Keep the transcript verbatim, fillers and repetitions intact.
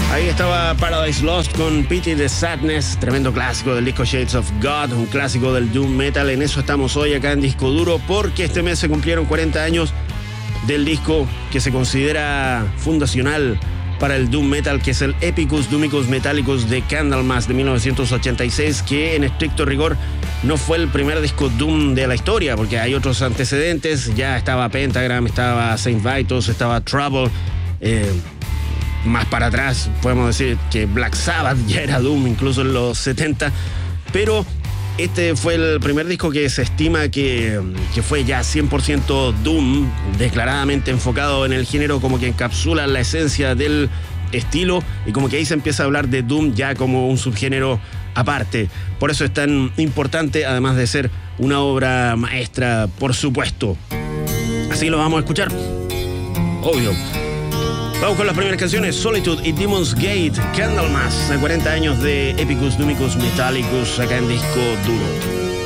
Ahí estaba Paradise Lost con Pity the Sadness, tremendo clásico del disco Shades of God, un clásico del Doom Metal. En eso estamos hoy acá en Disco Duro, porque este mes se cumplieron cuarenta años del disco que se considera fundacional para el Doom Metal, que es el Epicus Doomicus Metallicus de Candlemas de mil novecientos ochenta y seis, que en estricto rigor no fue el primer disco Doom de la historia, porque hay otros antecedentes. Ya estaba Pentagram, estaba Saint Vitus, estaba Trouble. Eh, más para atrás podemos decir que Black Sabbath ya era Doom, incluso en los setenta, pero este fue el primer disco que se estima que, que fue ya cien por ciento Doom, declaradamente enfocado en el género, como que encapsula la esencia del estilo, y como que ahí se empieza a hablar de Doom ya como un subgénero aparte. Por eso es tan importante, además de ser una obra maestra, por supuesto. Así lo vamos a escuchar, obvio. Vamos con las primeras canciones: Solitude y Demon's Gate, Candlemas, a cuarenta años de Epicus Doomicus Metallicus, acá en Disco Duro.